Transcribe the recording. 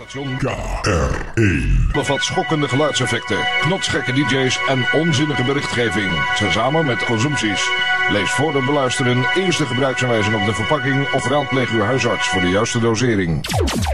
Station KR1 bevat schokkende geluidseffecten, knotsgekke DJ's en onzinnige berichtgeving. Tezamen met consumpties. Lees voor het beluisteren eerst de gebruiksaanwijzing op de verpakking of raadpleeg uw huisarts voor de juiste dosering.